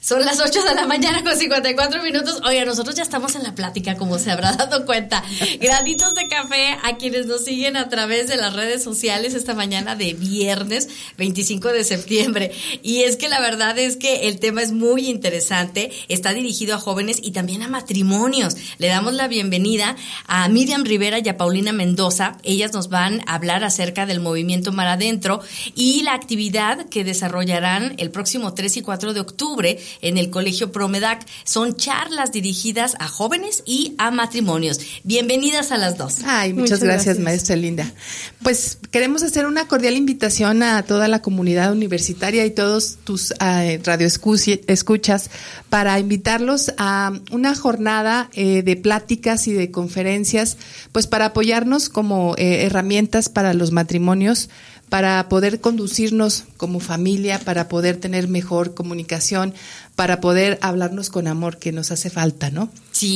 Son las 8 de la mañana con 54 minutos. Oiga, nosotros ya estamos en la plática, como se habrá dado cuenta. Granitos de café a quienes nos siguen a través de las redes sociales esta mañana de viernes 25 de septiembre. Y es que la verdad es que el tema es muy interesante. Está dirigido a jóvenes y también a matrimonios. Le damos la bienvenida a Miriam Rivera y a Paulina Mendoza. Ellas nos van a hablar acerca del movimiento Mar Adentro y la actividad que desarrollarán el próximo 3 y 4 de octubre en el Colegio Promedac. Son charlas dirigidas a jóvenes y a matrimonios. Bienvenidas a las dos. Ay, muchas gracias, maestra Linda. Pues queremos hacer una cordial invitación a toda la comunidad universitaria y todos tus radioescuchas para invitarlos a una jornada de pláticas y de conferencias, pues para apoyarnos como herramientas para los matrimonios, para poder conducirnos como familia, para poder tener mejor comunicación, para poder hablarnos con amor, que nos hace falta, ¿no?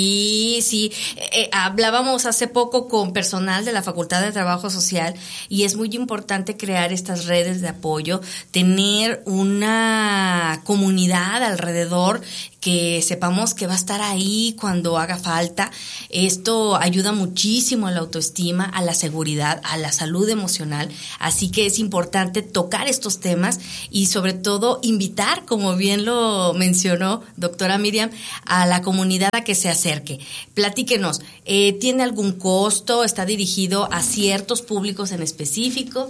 Sí. Hablábamos hace poco con personal de la Facultad de Trabajo Social y es muy importante crear estas redes de apoyo, tener una comunidad alrededor que sepamos que va a estar ahí cuando haga falta. Esto ayuda muchísimo a la autoestima, a la seguridad, a la salud emocional. Así que es importante tocar estos temas y sobre todo invitar, como bien lo mencionó doctora Miriam, a la comunidad a que se acerque. Platíquenos, ¿tiene algún costo? ¿Está dirigido a ciertos públicos en específico?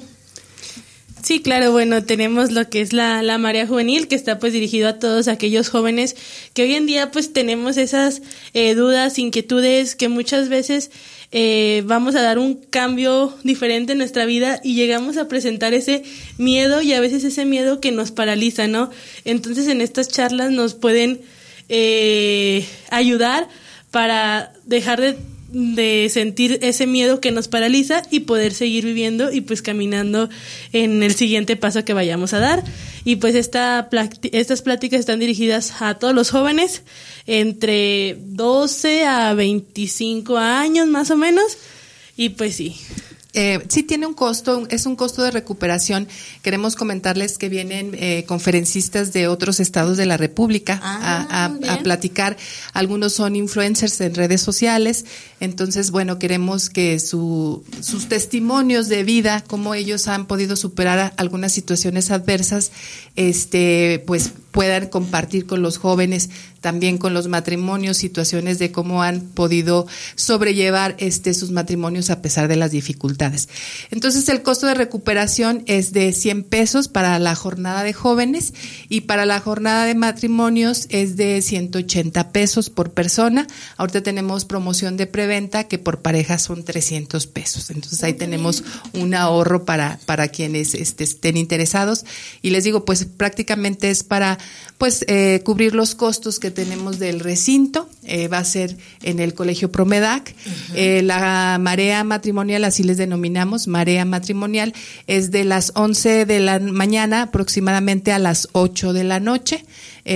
Sí, claro, bueno, tenemos lo que es la Marea Juvenil, que está pues dirigido a todos aquellos jóvenes que hoy en día pues tenemos esas dudas, inquietudes, que muchas veces vamos a dar un cambio diferente en nuestra vida y llegamos a presentar ese miedo y a veces ese miedo que nos paraliza, ¿no? Entonces en estas charlas nos pueden ayudar para dejar de sentir ese miedo que nos paraliza y poder seguir viviendo y pues caminando en el siguiente paso que vayamos a dar. Y pues estas pláticas están dirigidas a todos los jóvenes entre 12 a 25 años más o menos, y pues sí. Sí tiene un costo, es un costo de recuperación. Queremos comentarles que vienen conferencistas de otros estados de la República a platicar. Algunos son influencers en redes sociales, entonces bueno, queremos que sus testimonios de vida, cómo ellos han podido superar algunas situaciones adversas, pues puedan compartir con los jóvenes, también con los matrimonios, situaciones de cómo han podido sobrellevar sus matrimonios a pesar de las dificultades. Entonces el costo de recuperación es de 100 pesos para la jornada de jóvenes y para la jornada de matrimonios es de 180 pesos por persona. Ahorita tenemos promoción de preventa que por pareja son 300 pesos. Entonces ahí tenemos un ahorro para quienes estén interesados. Y les digo, pues prácticamente es para cubrir los costos que tenemos del recinto. Va a ser en el Colegio Promedac. La marea matrimonial, así les denominamos, marea matrimonial, es de las 11 de la mañana aproximadamente a las 8 de la noche.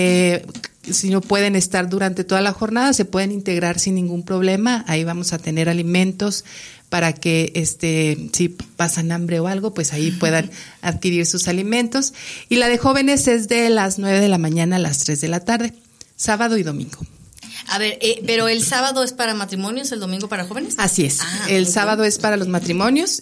Si no pueden estar durante toda la jornada, se pueden integrar sin ningún problema. Ahí vamos a tener alimentos para que si pasan hambre o algo, pues ahí puedan adquirir sus alimentos. Y la de jóvenes es de las 9 de la mañana a las 3 de la tarde, sábado y domingo. A ver, pero el sábado es para matrimonios, el domingo para jóvenes. Así es. El sábado es para los matrimonios,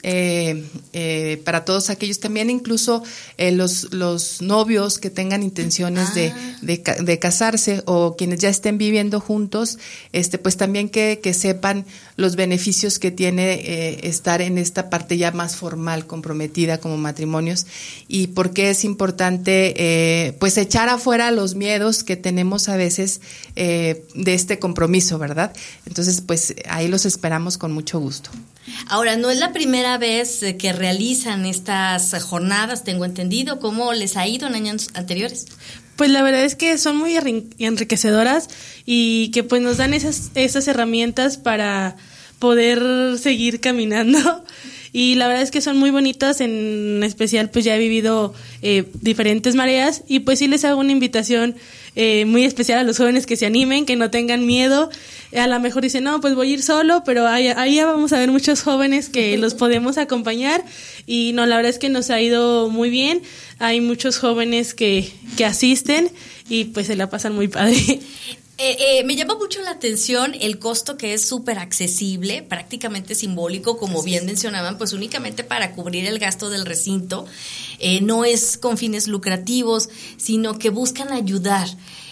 para todos aquellos también, incluso los novios que tengan intenciones de casarse o quienes ya estén viviendo juntos, pues también que sepan los beneficios que tiene estar en esta parte ya más formal, comprometida como matrimonios, y por qué es importante pues echar afuera los miedos que tenemos a veces de este compromiso, ¿verdad? Entonces, pues ahí los esperamos con mucho gusto. Ahora, no es la primera vez que realizan estas jornadas, tengo entendido. ¿Cómo les ha ido en años anteriores? Pues la verdad es que son muy enriquecedoras y que pues nos dan esas herramientas para poder seguir caminando y la verdad es que son muy bonitas, en especial pues ya he vivido diferentes mareas y pues sí les hago una invitación muy especial a los jóvenes que se animen, que no tengan miedo. A lo mejor dicen, no, pues voy a ir solo, pero ahí ya vamos a ver muchos jóvenes que los podemos acompañar y no, la verdad es que nos ha ido muy bien. Hay muchos jóvenes que asisten y pues se la pasan muy padre. Me llama mucho la atención el costo, que es súper accesible, prácticamente simbólico, como bien mencionaban, pues únicamente para cubrir el gasto del recinto. No es con fines lucrativos, sino que buscan ayudar.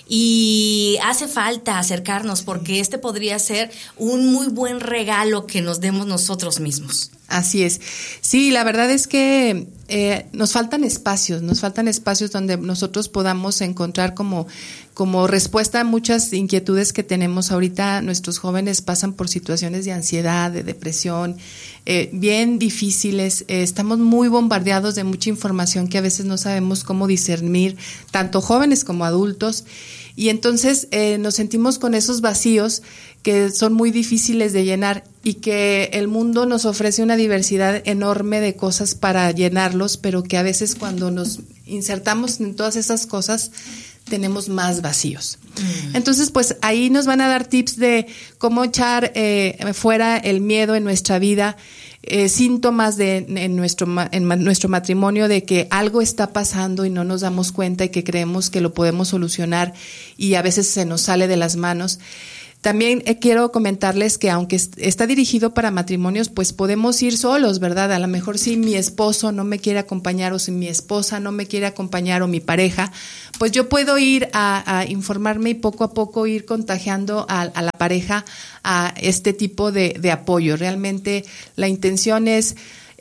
Y hace falta acercarnos porque este podría ser un muy buen regalo que nos demos nosotros mismos. Así es. Sí, la verdad es que nos faltan espacios donde nosotros podamos encontrar como respuesta a muchas inquietudes que tenemos ahorita. Nuestros jóvenes pasan por situaciones de ansiedad, de depresión, bien difíciles. Estamos muy bombardeados de mucha información que a veces no sabemos cómo discernir, tanto jóvenes como adultos. Y entonces nos sentimos con esos vacíos que son muy difíciles de llenar y que el mundo nos ofrece una diversidad enorme de cosas para llenarlos, pero que a veces cuando nos insertamos en todas esas cosas tenemos más vacíos. Entonces, pues ahí nos van a dar tips de cómo echar fuera el miedo en nuestra vida, síntomas en nuestro matrimonio de que algo está pasando y no nos damos cuenta y que creemos que lo podemos solucionar y a veces se nos sale de las manos. También quiero comentarles que aunque está dirigido para matrimonios, pues podemos ir solos, ¿verdad? A lo mejor si mi esposo no me quiere acompañar o si mi esposa no me quiere acompañar o mi pareja, pues yo puedo ir a informarme y poco a poco ir contagiando a la pareja a este tipo de apoyo. Realmente la intención es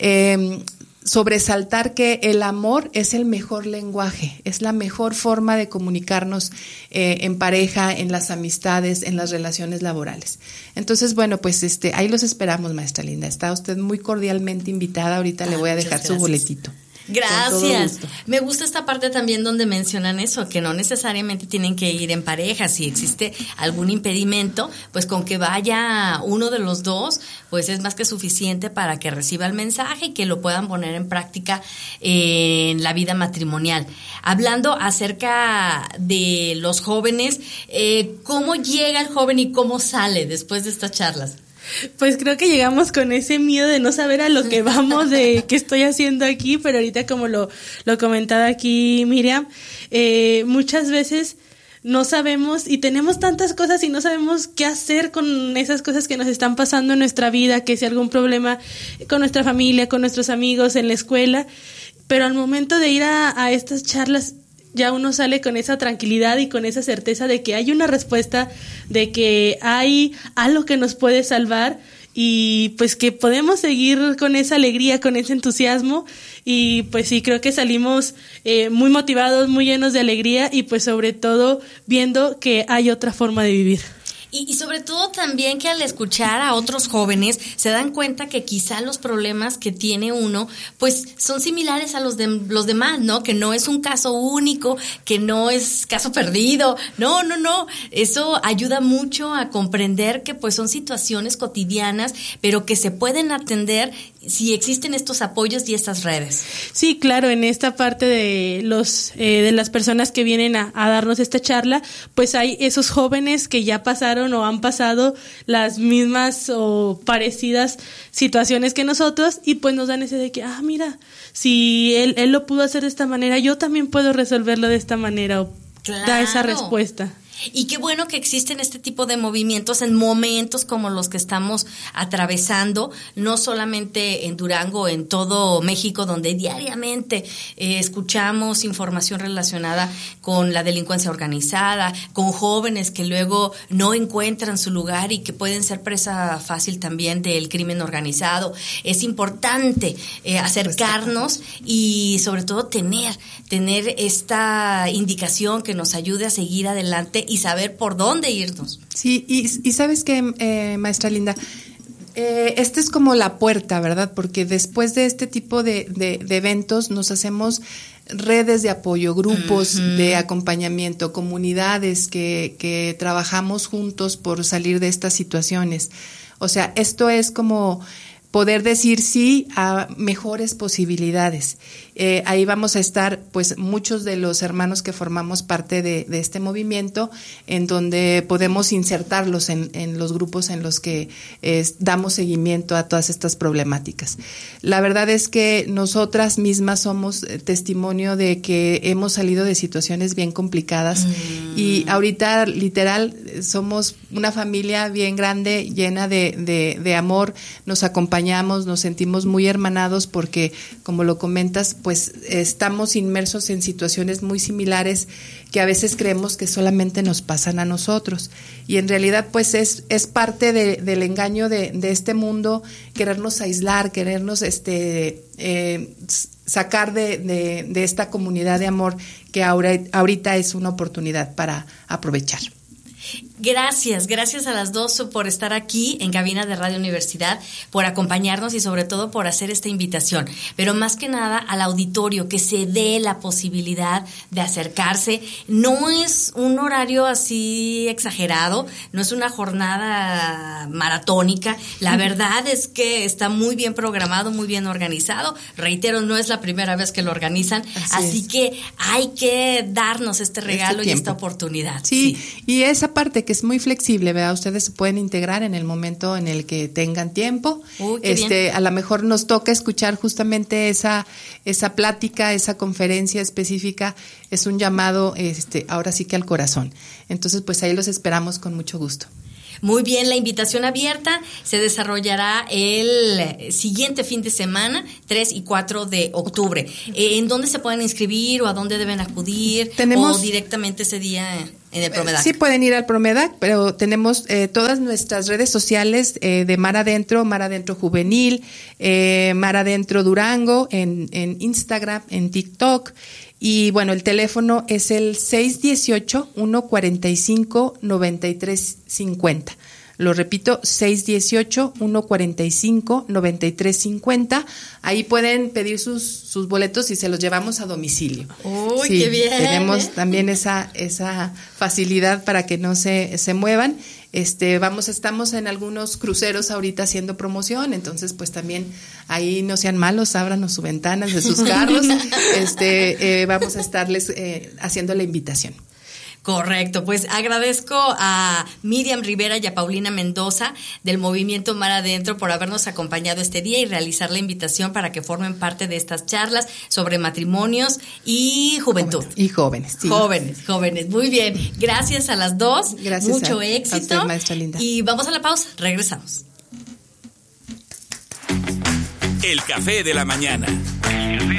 sobresaltar que el amor es el mejor lenguaje, es la mejor forma de comunicarnos en pareja, en las amistades, en las relaciones laborales. Entonces, bueno, pues ahí los esperamos, maestra Linda. Está usted muy cordialmente invitada. Ahorita le voy a dejar su boletito. Gracias. Me gusta esta parte también donde mencionan eso, que no necesariamente tienen que ir en pareja. Si existe algún impedimento, pues con que vaya uno de los dos, pues es más que suficiente para que reciba el mensaje y que lo puedan poner en práctica en la vida matrimonial. Hablando acerca de los jóvenes, ¿cómo llega el joven y cómo sale después de estas charlas? Pues creo que llegamos con ese miedo de no saber a lo que vamos, de qué estoy haciendo aquí, pero ahorita como lo comentaba aquí Miriam, muchas veces no sabemos y tenemos tantas cosas y no sabemos qué hacer con esas cosas que nos están pasando en nuestra vida, que si algún problema con nuestra familia, con nuestros amigos, en la escuela, pero al momento de ir a estas charlas ya uno sale con esa tranquilidad y con esa certeza de que hay una respuesta, de que hay algo que nos puede salvar y pues que podemos seguir con esa alegría, con ese entusiasmo y pues sí, creo que salimos muy motivados, muy llenos de alegría y pues sobre todo viendo que hay otra forma de vivir. Y sobre todo también que al escuchar a otros jóvenes se dan cuenta que quizá los problemas que tiene uno pues son similares a los demás, ¿no? Que no es un caso único, que no es caso perdido. No. Eso ayuda mucho a comprender que pues son situaciones cotidianas, pero que se pueden atender si existen estos apoyos y estas redes. Sí, claro, en esta parte de las personas que vienen a darnos esta charla, pues hay esos jóvenes que ya pasaron o han pasado las mismas o parecidas situaciones que nosotros y pues nos dan ese de que, mira, si él lo pudo hacer de esta manera, yo también puedo resolverlo de esta manera o da esa respuesta. Y qué bueno que existen este tipo de movimientos en momentos como los que estamos atravesando, no solamente en Durango, en todo México, donde diariamente escuchamos información relacionada con la delincuencia organizada, con jóvenes que luego no encuentran su lugar y que pueden ser presa fácil también del crimen organizado. Es importante acercarnos y sobre todo tener esta indicación que nos ayude a seguir adelante y saber por dónde irnos. Sí, y sabes que, maestra Linda, esta es como la puerta, ¿verdad? Porque después de este tipo de eventos nos hacemos redes de apoyo, grupos de acompañamiento, comunidades que trabajamos juntos por salir de estas situaciones. O sea, esto es como poder decir sí a mejores posibilidades. Ahí vamos a estar, pues, muchos de los hermanos que formamos parte de este movimiento, en donde podemos insertarlos en los grupos en los que damos seguimiento a todas estas problemáticas. La verdad es que nosotras mismas somos testimonio de que hemos salido de situaciones bien complicadas y ahorita, literal, somos una familia bien grande, llena de amor, nos acompañamos, nos sentimos muy hermanados porque, como lo comentas, pues estamos inmersos en situaciones muy similares que a veces creemos que solamente nos pasan a nosotros y en realidad pues es parte del engaño de este mundo, querernos aislar, querernos sacar de esta comunidad de amor que ahorita es una oportunidad para aprovechar. Gracias a las dos por estar aquí en Cabina de Radio Universidad, por acompañarnos y sobre todo por hacer esta invitación. Pero más que nada al auditorio, que se dé la posibilidad de acercarse. No es un horario así exagerado, no es una jornada maratónica. La verdad es que está muy bien programado, muy bien organizado. Reitero, no es la primera vez que lo organizan, así que hay que darnos este regalo y esta oportunidad. Sí, y esa parte que es muy flexible, ¿verdad? Ustedes se pueden integrar en el momento en el que tengan tiempo. A lo mejor nos toca escuchar justamente esa plática, esa conferencia específica, es un llamado ahora sí que al corazón. Entonces, pues ahí los esperamos con mucho gusto. Muy bien, la invitación abierta se desarrollará el siguiente fin de semana, 3 y 4 de octubre. ¿En dónde se pueden inscribir o a dónde deben acudir? ¿O directamente ese día en el Promedac? Sí, pueden ir al Promedac, pero tenemos todas nuestras redes sociales de Mar Adentro Juvenil, Mar Adentro Durango, en Instagram, en TikTok. Y bueno, el teléfono es el 618-145-9350. Lo repito, 618-145-9350. Ahí pueden pedir sus boletos y se los llevamos a domicilio. ¡Uy, qué bien! Tenemos también esa facilidad para que no se muevan. Estamos en algunos cruceros ahorita haciendo promoción, entonces pues también ahí no sean malos, ábranos sus ventanas de sus carros. Vamos a estarles haciendo la invitación. Correcto, pues agradezco a Miriam Rivera y a Paulina Mendoza del Movimiento Mar Adentro por habernos acompañado este día y realizar la invitación para que formen parte de estas charlas sobre matrimonios y juventud. Y jóvenes, sí. Jóvenes, muy bien. Gracias a las dos. Gracias. Mucho éxito. A usted, maestra linda. Y vamos a la pausa, regresamos. El café de la mañana.